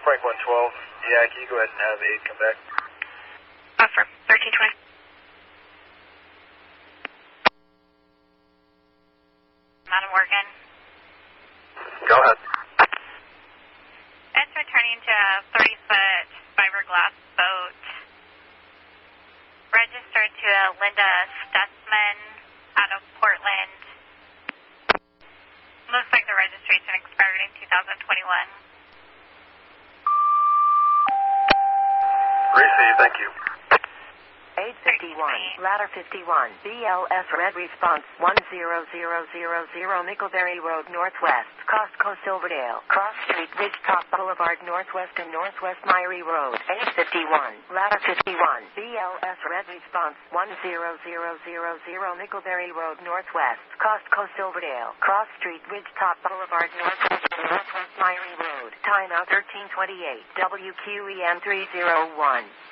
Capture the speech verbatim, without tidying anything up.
Frank one twelve. Yeah, can you go ahead and have eight come back? Affirm. thirteen twenty. Mount Morgan. Go ahead. It's returning to a thirty-foot fiberglass boat. Registered to a Linda Stutzman out of Portland. Looks like the registration expired in two thousand twenty-one. Receive, thank you. eight fifty-one, ladder fifty-one, B L S red response one zero zero zero zero Mickleberry Road Northwest, Costco Silverdale, Cross Street, Ridgetop Boulevard Northwest and Northwest Myrie Road, eight fifty-one, ladder fifty-one, B L S red response one zero zero zero zero Mickleberry Road Northwest, Costco Silverdale, Cross Street, Ridgetop Boulevard Northwest and Northwest Myrie Road, timeout thirteen twenty-eight, W Q E M three zero one.